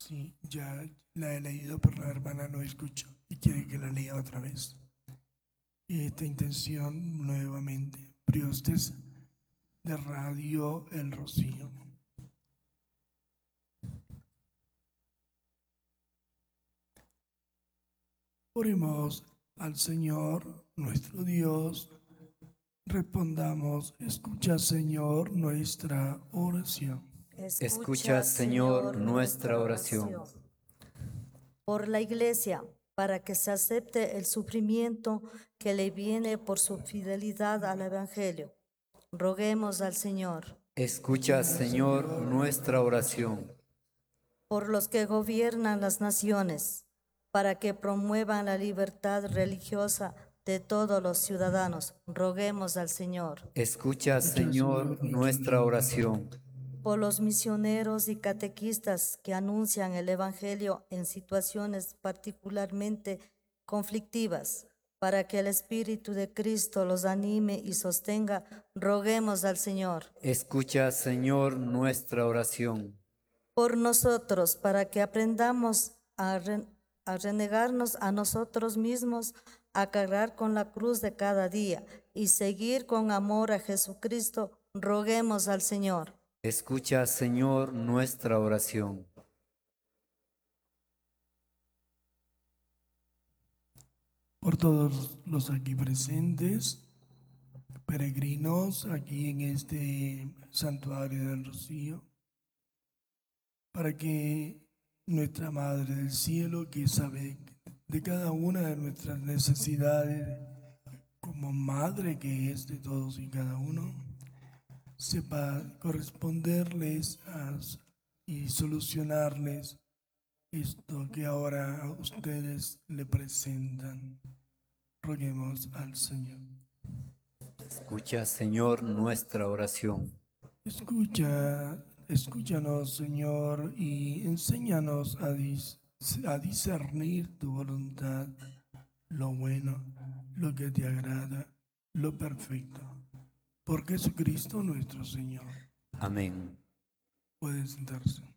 Sí, ya la he leído, pero la hermana no escuchó y quiere que la lea otra vez. Y esta intención nuevamente, Priostes de Radio El Rocío. Oremos al Señor, nuestro Dios. Respondamos, escucha, Señor, nuestra oración. Escucha, Señor, nuestra oración. Por la Iglesia, para que se acepte el sufrimiento que le viene por su fidelidad al Evangelio. Roguemos al Señor. Escucha, Señor, nuestra oración. Por los que gobiernan las naciones, para que promuevan la libertad religiosa de todos los ciudadanos. Roguemos al Señor. Escucha, Señor, nuestra oración. Por los misioneros y catequistas que anuncian el Evangelio en situaciones particularmente conflictivas, para que el Espíritu de Cristo los anime y sostenga, roguemos al Señor. Escucha, Señor, nuestra oración. Por nosotros, para que aprendamos a renegarnos a nosotros mismos, a cargar con la cruz de cada día y seguir con amor a Jesucristo, roguemos al Señor. Escucha, Señor, nuestra oración. Por todos los aquí presentes, peregrinos aquí en este santuario del Rocío, para que nuestra Madre del Cielo, que sabe de cada una de nuestras necesidades, como Madre que es de todos y cada uno, sepa corresponderles y solucionarles esto que ahora a ustedes le presentan. Roguemos al Señor. Escucha, Señor, nuestra oración. Escúchanos, Señor, y enséñanos a discernir tu voluntad, lo bueno, lo que te agrada, lo perfecto. Por Jesucristo nuestro Señor. Amén. Pueden sentarse.